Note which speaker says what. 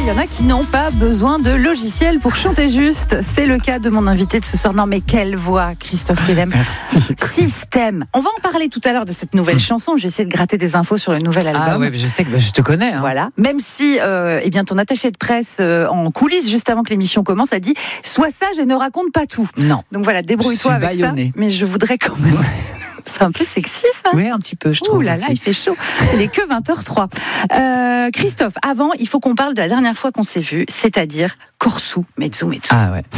Speaker 1: y en a qui n'ont pas besoin de logiciel pour chanter juste. C'est le cas de mon invité de ce soir. Non mais quelle voix, Christophe Willem.
Speaker 2: Merci.
Speaker 1: Système. On va en parler tout à l'heure de cette nouvelle chanson. J'ai essayé de gratter des infos sur le nouvel album.
Speaker 2: Ah ouais, je sais que je te connais. Hein.
Speaker 1: Voilà. Même si, eh bien, ton attaché de presse en coulisses juste avant que l'émission commence a dit « Sois sage et ne raconte pas tout ».
Speaker 2: Non.
Speaker 1: Donc voilà, débrouille-toi avec
Speaker 2: bâillonné.
Speaker 1: ça. Mais je voudrais quand même. C'est un peu sexy, ça.
Speaker 2: Oui, un petit peu, je trouve.
Speaker 1: Ouh là là,
Speaker 2: aussi.
Speaker 1: il fait chaud. Il est que 20h03. Christophe, avant, il faut qu'on parle de la dernière fois qu'on s'est vu, c'est-à-dire Corso Mezzo Mezzo.
Speaker 2: Ah ouais.